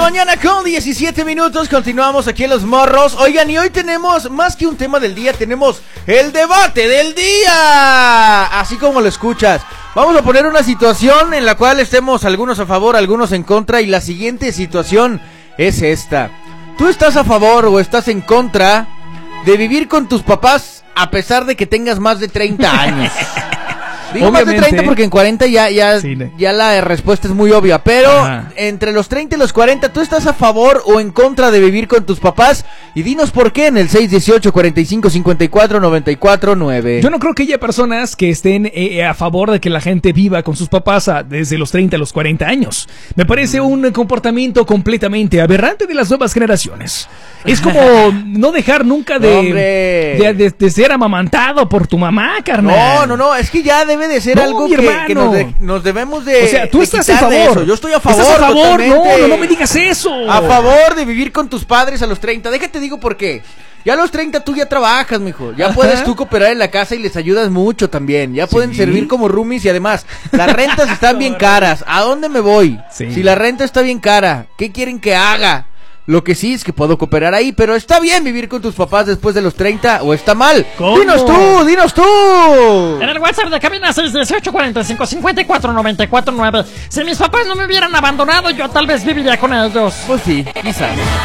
mañana con 17 minutos. Continuamos aquí en Los Morros. Oigan, y hoy tenemos más que un tema del día, tenemos el debate del día. Así como lo escuchas. Vamos a poner una situación en la cual estemos algunos a favor, algunos en contra. Y la siguiente situación es esta. ¿Tú estás a favor o estás en contra de vivir con tus papás a pesar de que tengas más de 30 años? Digo obviamente, más de 30 porque en 40 ya la respuesta es muy obvia. Pero entre los 30 y los 40, ¿tú estás a favor o en contra de vivir con tus papás? Y dinos por qué en el 618-4554-94-9. Yo no creo que haya personas que estén a favor de que la gente viva con sus papás desde los 30 a los 40 años. Me parece un comportamiento completamente aberrante de las nuevas generaciones. Es como no dejar nunca de ser amamantado por tu mamá, carnal. No, es que ya debe de ser algo que nos debemos de. O sea, tú estás a favor. Yo estoy a favor. ¿Estás a favor? No me digas eso. A favor de vivir con tus padres a los 30. Déjate digo por qué. Ya a los 30 tú ya trabajas, mijo. Ya puedes tú cooperar en la casa y les ayudas mucho también. Ya pueden servir como roomies y además, las rentas están bien caras. ¿A dónde me voy? Si la renta está bien cara, ¿qué quieren que haga? Lo que sí es que puedo cooperar ahí, pero ¿está bien vivir con tus papás después de los 30 o está mal? ¿Cómo? ¡Dinos tú! En el WhatsApp de cabina 618-45-54-94-9. Si mis papás no me hubieran abandonado, yo tal vez viviría con ellos. Pues sí, quizás.